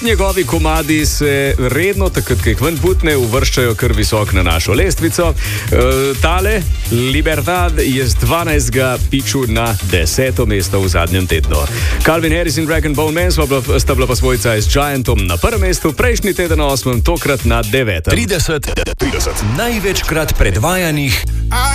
Njegovi komadi se redno, takrat, ko jih ven putne, uvrščajo kar visok na našo lestvico. Tale, Libertad, je z 12. piču na 10. mesto v zadnjem tednu. Calvin Harris in Dragon Bone Man sta bila pa svojca z Giantom na prvem mestu, prejšnji teden na 8., tokrat na 9. 30 največkrat predvajanih